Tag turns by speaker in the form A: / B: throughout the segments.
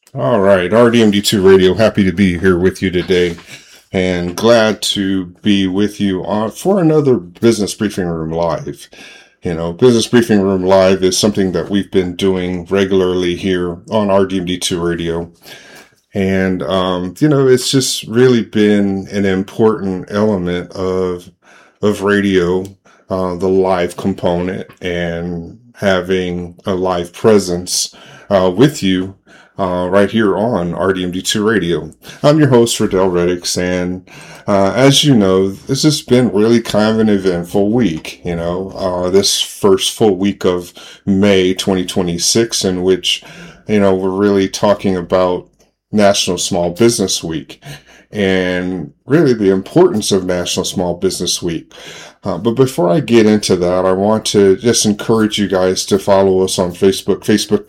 A: All right, RDMD2 Radio, happy to be here with you today and glad to be with you for another Business Briefing Room Live. Business Briefing Room Live is something that we've been doing regularly here on RDMD2 Radio. And, it's just really been an important element of radio, the live component and having a live presence, with you right here on RDMD2 Radio. I'm your host, Riddell Reddix, and as you know, this has been really kind of an eventful week. This first full week of May 2026, in which, we're really talking about National Small Business Week and really the importance of National Small Business Week. But before I get into that, I want to just encourage you guys to follow us on Facebook,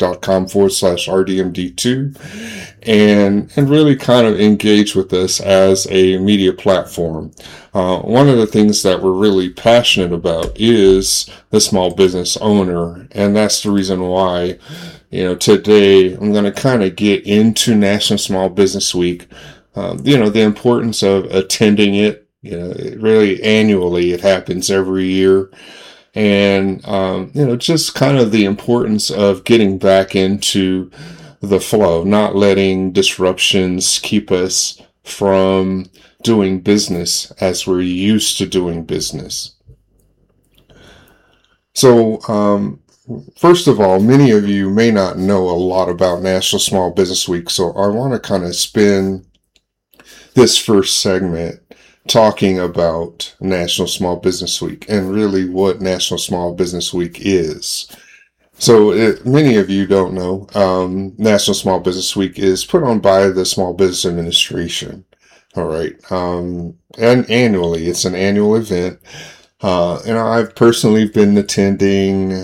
A: facebook.com/RDMD2, and really kind of engage with us as a media platform. One of the things that we're really passionate about is the small business owner, and that's the reason why, today I'm going to kind of get into National Small Business Week, the importance of attending it. Really annually, it happens every year. And, just kind of the importance of getting back into the flow, not letting disruptions keep us from doing business as we're used to doing business. So, first of all, many of you may not know a lot about National Small Business Week. So I want to kind of spend this first segment talking about National Small Business Week and really what National Small Business Week is. So many of you don't know, National Small Business Week is put on by the Small Business Administration. All right. And annually, it's an annual event. And I've personally been attending.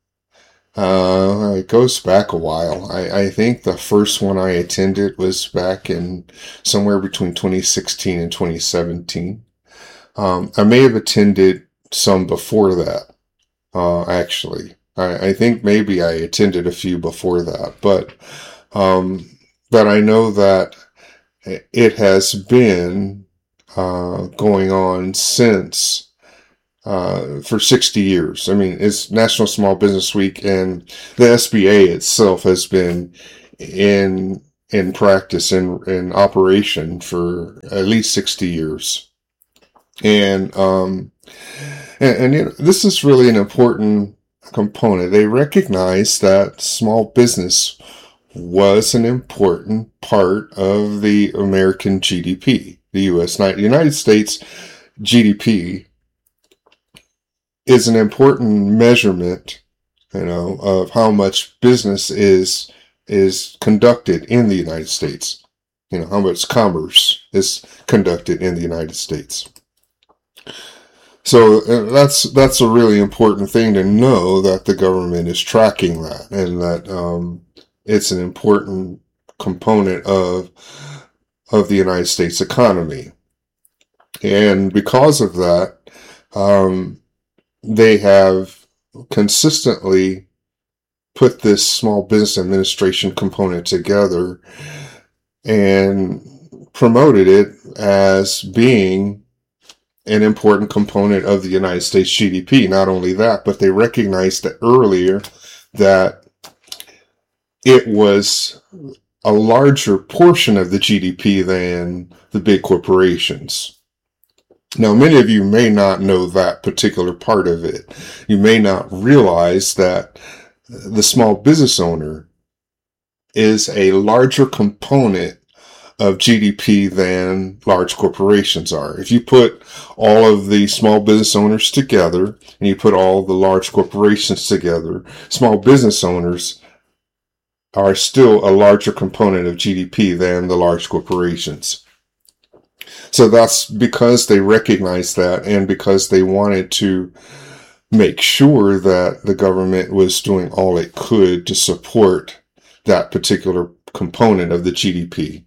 A: It goes back a while. I think the first one I attended was back in somewhere between 2016 and 2017. I may have attended some before that, actually. I think maybe I attended a few before that, but I know that it has been, going on since for 60 years. I mean, it's National Small Business Week, and the SBA itself has been in practice, in operation for at least 60 years. And this is really an important component. They recognize that small business was an important part of the American GDP. The United States GDP is an important measurement, of how much business is conducted in the United States. How much commerce is conducted in the United States. So that's a really important thing to know, that the government is tracking that, and that it's an important component of the United States economy. And because of that, they have consistently put this Small Business Administration component together and promoted it as being an important component of the United States GDP. Not only that, but they recognized that earlier that it was a larger portion of the GDP than the big corporations. Now, many of you may not know that particular part of it. You may not realize that the small business owner is a larger component of GDP than large corporations are. If you put all of the small business owners together and you put all the large corporations together, small business owners are still a larger component of GDP than the large corporations. So that's because they recognized that, and because they wanted to make sure that the government was doing all it could to support that particular component of the GDP.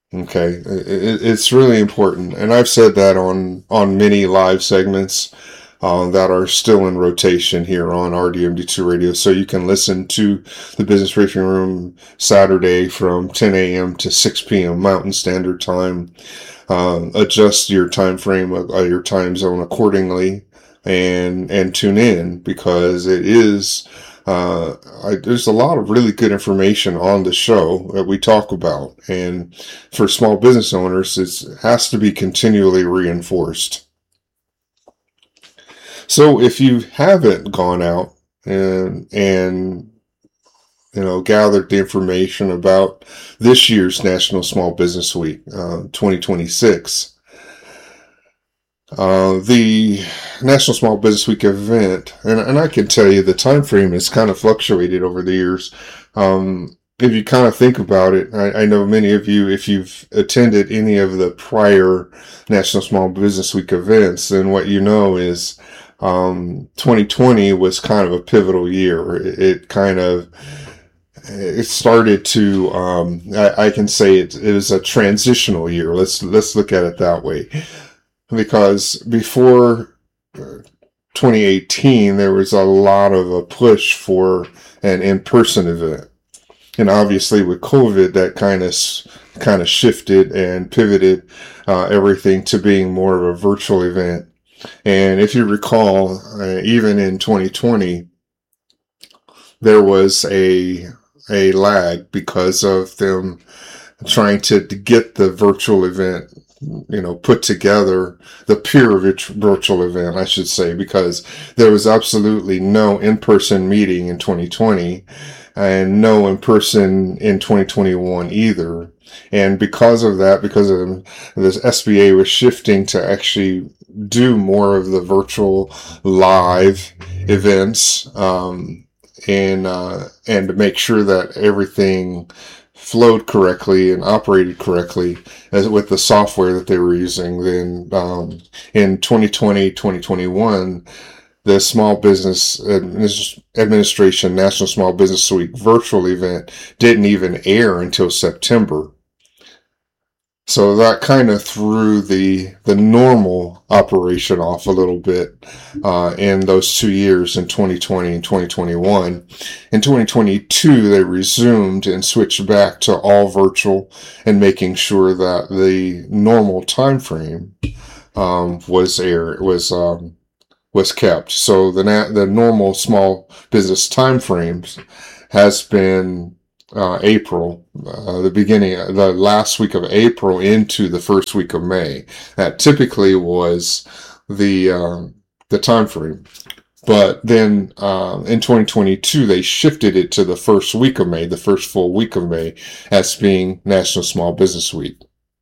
A: Okay, it's really important, and I've said that on many live segments. that are still in rotation here on RDMD2 Radio. So you can listen to the Business Briefing Room Saturday from 10 a.m. to 6 p.m. Mountain Standard Time. Adjust your time frame, your time zone accordingly, and tune in, because it is, there's a lot of really good information on the show that we talk about. And for small business owners, it has to be continually reinforced. So if you haven't gone out and gathered the information about this year's National Small Business Week, 2026, the National Small Business Week event, and I can tell you the time frame has kind of fluctuated over the years. If you kind of think about it, I know many of you, if you've attended any of the prior National Small Business Week events, then what you know is 2020 was kind of a pivotal year. It started to, I can say it was a transitional year. Let's look at it that way. Because before 2018, there was a lot of a push for an in-person event. And obviously with COVID, that kind of shifted and pivoted, everything to being more of a virtual event. And if you recall, even in 2020, there was a lag because of them trying to get the virtual event, put together, the pure virtual event, I should say, because there was absolutely no in-person meeting in 2020 and no in-person in 2021 either. And because of that, because of this, SBA was shifting to actually do more of the virtual live events, and to make sure that everything flowed correctly and operated correctly as with the software that they were using. Then, in 2020, 2021, the Small Business Administration National Small Business Week virtual event didn't even air until September. So that kind of threw the normal operation off a little bit, in those 2 years in 2020 and 2021. In 2022, they resumed and switched back to all virtual and making sure that the normal time frame, was kept. So the normal small business time frames has been April, the last week of April into the first week of May. That typically was the time frame. But then in 2022, they shifted it to the first week of May, the first full week of May, as being National Small Business Week.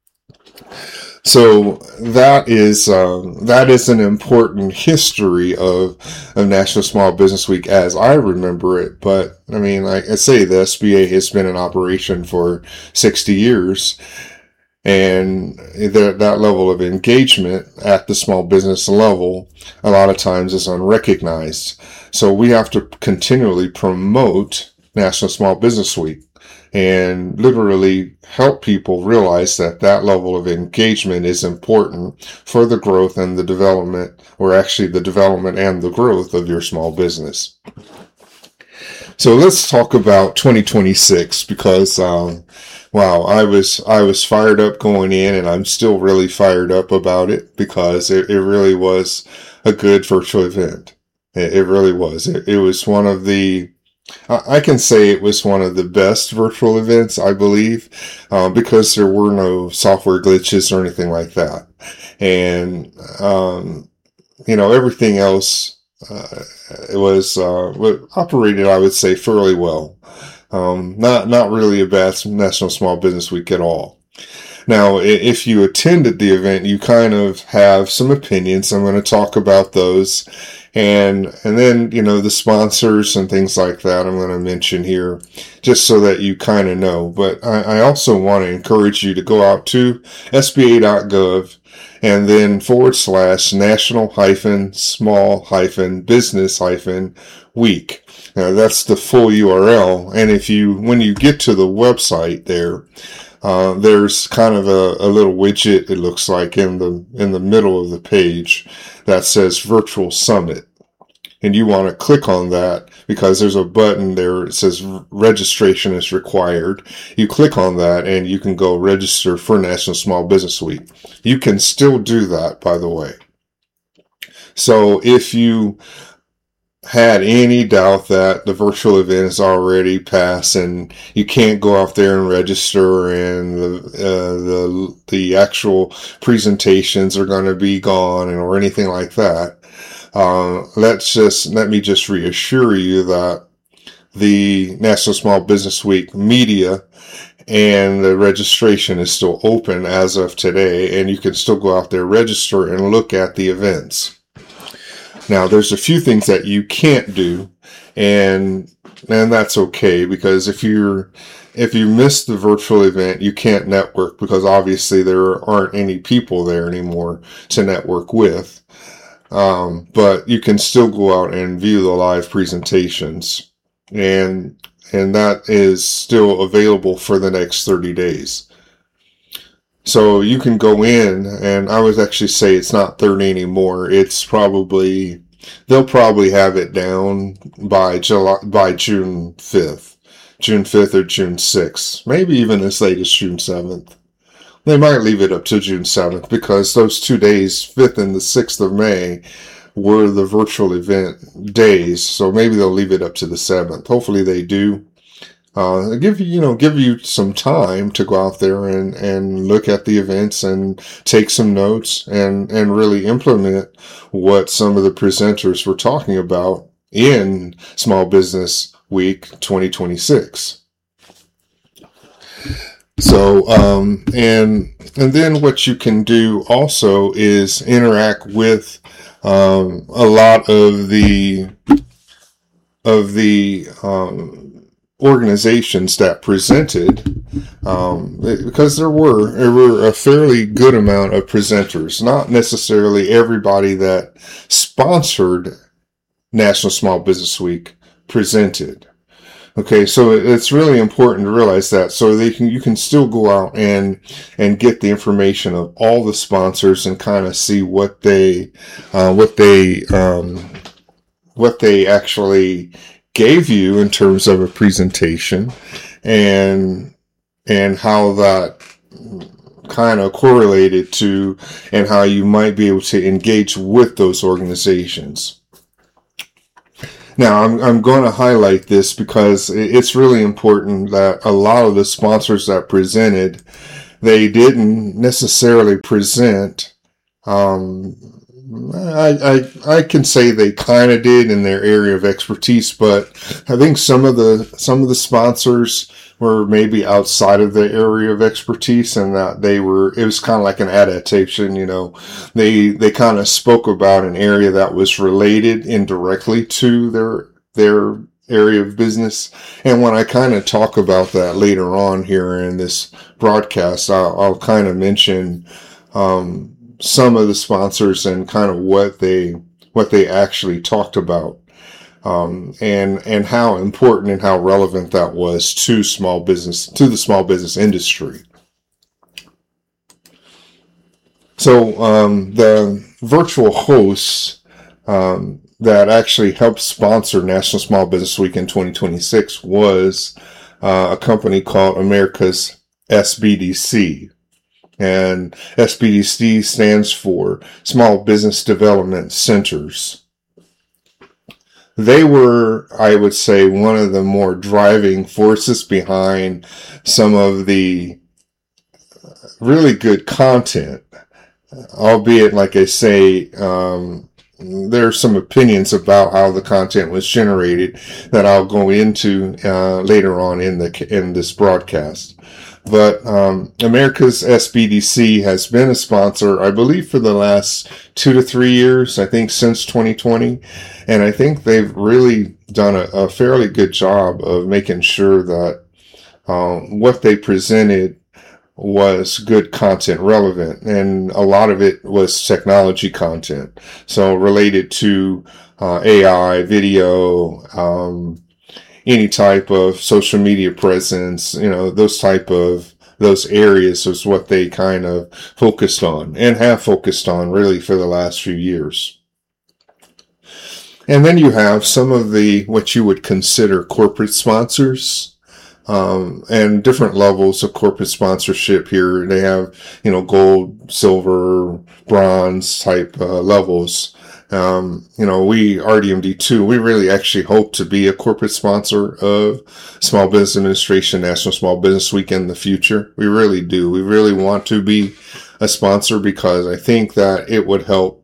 A: So that is an important history of National Small Business Week as I remember it. But I mean, like I say, the SBA has been in operation for 60 years, and that level of engagement at the small business level a lot of times is unrecognized. So we have to continually promote National Small Business Week and literally help people realize that level of engagement is important for the growth and the development, or actually the development and the growth of your small business. So let's talk about 2026, because, wow, I was fired up going in, and I'm still really fired up about it, because it really was a good virtual event. It really was. It was one of the, I can say it was one of the best virtual events, I believe, because there were no software glitches or anything like that. And, everything else, it was, operated, I would say, fairly well. Not really a bad National Small Business Week at all. Now, if you attended the event, you kind of have some opinions. I'm going to talk about those. And then, the sponsors and things like that I'm going to mention here, just so that you kind of know. But I also want to encourage you to go out to sba.gov and then /national-small-business-week. Now, that's the full URL. And when you get to the website there, there's kind of a little widget, it looks like, in the middle of the page that says Virtual Summit. And you want to click on that because there's a button there. It says registration is required. You click on that and you can go register for National Small Business Week. You can still do that, by the way. So if you had any doubt that the virtual event is already passed and you can't go out there and register and the actual presentations are going to be gone or anything like that, let me just reassure you that the National Small Business Week media and the registration is still open as of today, and you can still go out there, register, and look at the events. Now, there's a few things that you can't do, and that's okay, because if you miss the virtual event, you can't network, because obviously there aren't any people there anymore to network with. But you can still go out and view the live presentations, and that is still available for the next 30 days. So you can go in, and I would actually say it's not 30 anymore. They'll probably have it down by June 5th or June 6th, maybe even as late as June 7th. They might leave it up to June 7th because those 2 days, 5th and the 6th of May, were the virtual event days. So maybe they'll leave it up to the 7th. Hopefully they do. Give you some time to go out there and look at the events and take some notes and really implement what some of the presenters were talking about in Small Business Week 2026. So, and then what you can do also is interact with, a lot of the organizations that presented, because there were a fairly good amount of presenters, not necessarily everybody that sponsored National Small Business Week presented. Okay, so it's really important to realize that, so you can still go out and get the information of all the sponsors and kind of see what they actually gave you in terms of a presentation, and how that kind of correlated to, and how you might be able to engage with those organizations. Now, I'm going to highlight this because it's really important that a lot of the sponsors that presented, they didn't necessarily present, I can say they kind of did in their area of expertise, but I think some of the sponsors were maybe outside of the area of expertise, and that it was kind of like an adaptation, they kind of spoke about an area that was related indirectly to their area of business. And when I kind of talk about that later on here in this broadcast, I'll kind of mention, some of the sponsors and kind of what they actually talked about, and how important and how relevant that was to the small business industry. So the virtual hosts that actually helped sponsor National Small Business Week in 2026 was a company called America's SBDC. And SBDC stands for Small Business Development Centers. They were, I would say, one of the more driving forces behind some of the really good content, albeit, like I say, there are some opinions about how the content was generated that I'll go into later on in this broadcast. But America's SBDC has been a sponsor, I believe, for the last 2 to 3 years, I think since 2020. And I think they've really done a fairly good job of making sure that what they presented was good content, relevant. And a lot of it was technology content. So related to AI, video, any type of social media presence, those type of those areas is what they kind of focused on and have focused on really for the last few years. And then you have some of the, what you would consider corporate sponsors, and different levels of corporate sponsorship here. They have, gold, silver, bronze type, levels. We, RDMD2, we really actually hope to be a corporate sponsor of Small Business Administration National Small Business Week in the future. We really do. We really want to be a sponsor because I think that it would help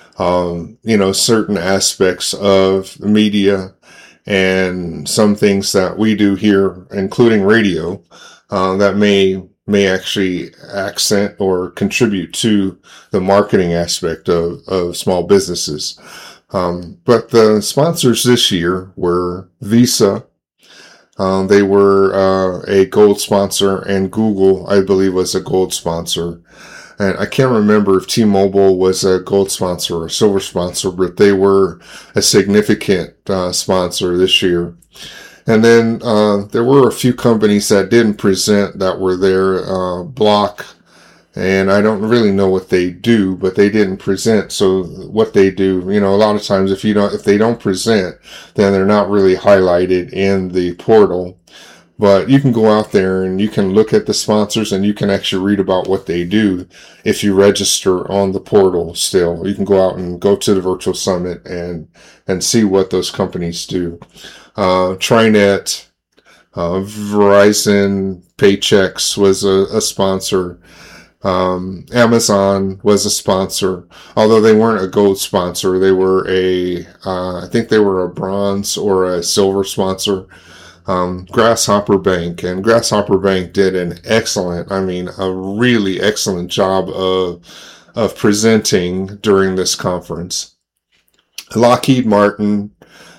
A: certain aspects of the media and some things that we do here, including radio, that may actually accent or contribute to the marketing aspect of small businesses. But the sponsors this year were Visa. They were a gold sponsor, and Google, I believe, was a gold sponsor. And I can't remember if T-Mobile was a gold sponsor or a silver sponsor, but they were a significant sponsor this year. And then there were a few companies that didn't present that were there. Block, and I don't really know what they do, but they didn't present. So what they do, a lot of times if they don't present, then they're not really highlighted in the portal. But you can go out there and you can look at the sponsors and you can actually read about what they do if you register on the portal still. You can go out and go to the virtual summit and see what those companies do. TriNet, Verizon, Paychex was a sponsor. Amazon was a sponsor, although they weren't a gold sponsor. They were I think they were a bronze or a silver sponsor. Grasshopper Bank, and Grasshopper Bank did a really excellent job of presenting during this conference. Lockheed Martin,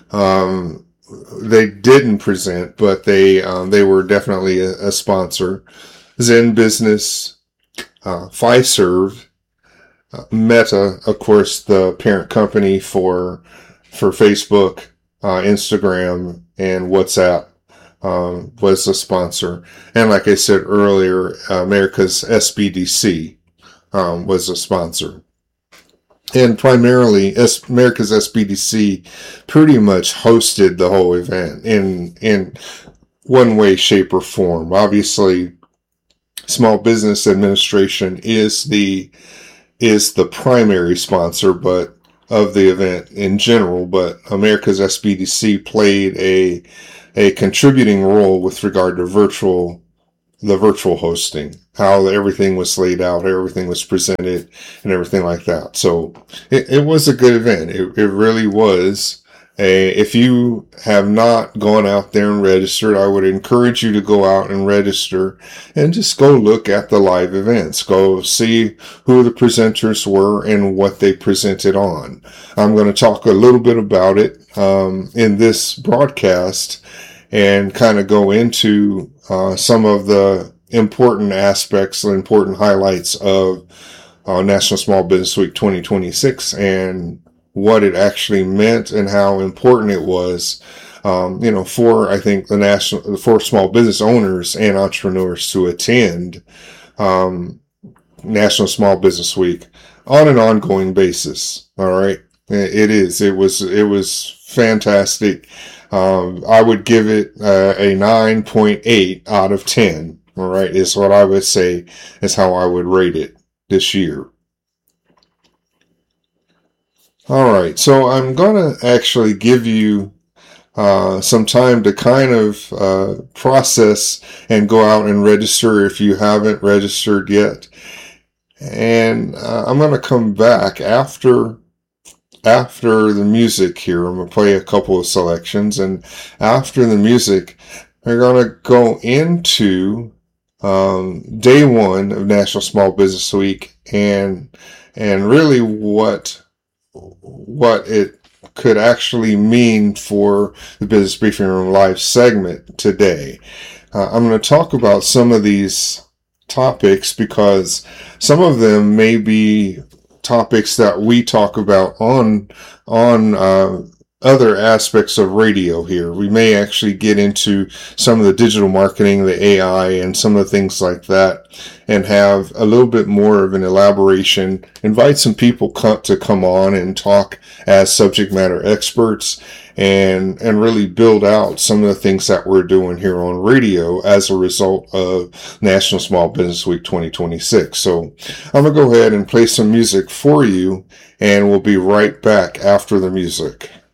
A: they didn't present, but they were definitely a sponsor. Zen Business, Fiserv, Meta, of course, the parent company for Facebook, Instagram, and WhatsApp, was a sponsor. And like I said earlier, America's SBDC, was a sponsor. And primarily, America's SBDC pretty much hosted the whole event in one way, shape, or form. Obviously, Small Business Administration is the primary sponsor, of the event in general, but America's SBDC played a contributing role with regard to the virtual hosting, how everything was laid out, everything was presented, and everything like that. So it was a good event. It really was. If you have not gone out there and registered, I would encourage you to go out and register and just go look at the live events. Go see who the presenters were and what they presented on. I'm going to talk a little bit about it in this broadcast and kind of go into some of the important aspects, the important highlights of National Small Business Week 2026 and what it actually meant and how important it was, for, I think, for small business owners and entrepreneurs to attend National Small Business Week on an ongoing basis. All right. It was fantastic. I would give it a 9.8 out of 10. All right. Is what I would say is how I would rate it this year. All right, so I'm going to actually give you some time to kind of process and go out and register if you haven't registered yet. And I'm going to come back after the music here. I'm going to play a couple of selections, and after the music, we're going to go into day one of National Small Business Week and really what it could actually mean for the Business Briefing Room Live segment today. I'm going to talk about some of these topics because some of them may be topics that we talk about on other aspects of radio here. We may actually get into some of the digital marketing, the AI, and some of the things like that, and have a little bit more of an elaboration. Invite some people to come on and talk as subject matter experts, and really build out some of the things that we're doing here on radio as a result of National Small Business Week 2026. So I'm going to go ahead and play some music for you, and we'll be right back after the music.